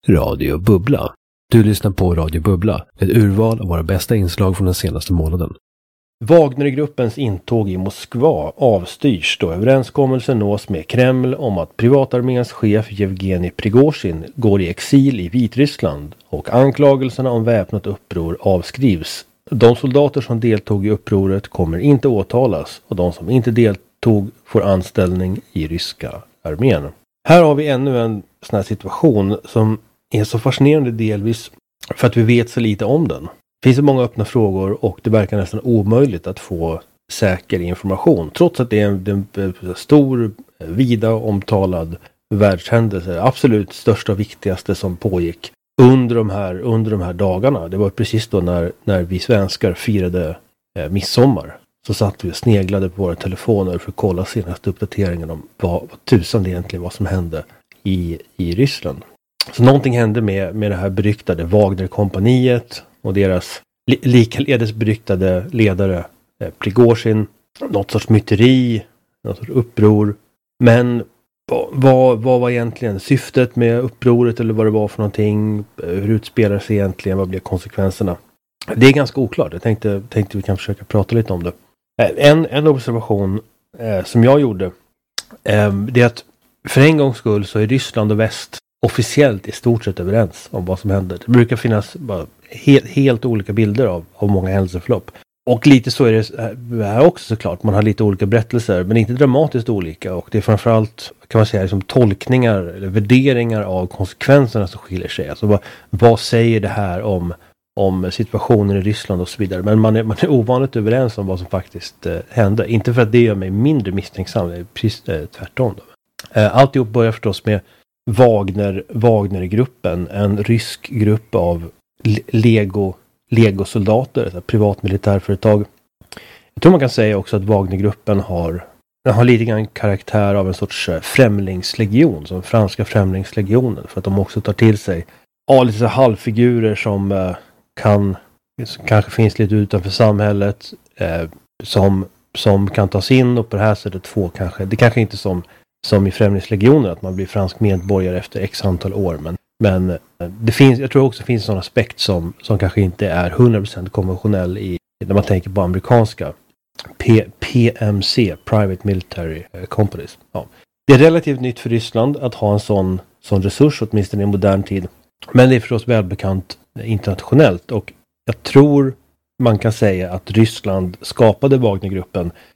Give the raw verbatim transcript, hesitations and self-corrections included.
Radio Bubbla. Du lyssnar på Radio Bubbla, ett urval av våra bästa inslag från den senaste månaden. Wagnergruppens intåg i Moskva avstyrs då överenskommelsen nås med Kreml om att privatarméns chef Yevgeni Prigozhin går i exil i Vitryssland och anklagelserna om väpnat uppror avskrivs. De soldater som deltog i upproret kommer inte åtalas och de som inte deltog får anställning i ryska armén. Här har vi ännu en sån här situation som är så fascinerande delvis för att vi vet så lite om den. Det finns så många öppna frågor och det verkar nästan omöjligt att få säker information. Trots att det är en, en stor, vida omtalad världshändelse. Absolut största och viktigaste som pågick under de här, under de här dagarna. Det var precis då när, när vi svenskar firade eh, midsommar. Så satt vi och sneglade på våra telefoner för att kolla senaste uppdateringen om vad, vad tusan det egentligen var som hände i, i Ryssland. Så någonting hände med, med det här beryktade Wagner-kompaniet och deras li, likaledes beryktade ledare eh, Prigozhin. Något sorts myteri, något sorts uppror. Men vad, vad, vad var egentligen syftet med upproret eller vad det var för någonting? Hur utspelar sig egentligen? Vad blir konsekvenserna? Det är ganska oklart. Jag tänkte, tänkte vi kan försöka prata lite om det. En, en observation eh, som jag gjorde eh, det är att för en gångs skull så är Ryssland och väst officiellt i stort sett överens om vad som händer. Det brukar finnas bara helt, helt olika bilder av, av många händelseförlopp. Och lite så är det här också såklart. Man har lite olika berättelser men inte dramatiskt olika. Och det är framförallt kan man säga liksom tolkningar eller värderingar av konsekvenserna som skiljer sig. Alltså vad, vad säger det här om om situationen i Ryssland och så vidare. Men man är, man är ovanligt överens om vad som faktiskt eh, hände. Inte för att det gör mig mindre misstänksam. Det är precis eh, tvärtom. Då. Eh, alltihop börjar förstås med Wagner, Wagnergruppen. En rysk grupp av Lego, Lego-soldater. Ett privat militärföretag. Jag tror man kan säga också att Wagnergruppen har, den har lite grann karaktär av en sorts främlingslegion. Som franska främlingslegionen. För att de också tar till sig ja, lite så halvfigurer som eh, kan som kanske finns lite utanför samhället eh, som, som kan tas in och på det här sättet få kanske, det kanske inte som, som i främlingslegioner att man blir fransk medborgare efter x antal år men, men eh, det finns, jag tror också finns en sån aspekt som, som kanske inte är hundra procent konventionell i, när man tänker på amerikanska P, PMC, Private Military Companies. Ja. Det är relativt nytt för Ryssland att ha en sån, sån resurs åtminstone i modern tid. Men det är förstås välbekant internationellt och jag tror man kan säga att Ryssland skapade Wagnergruppen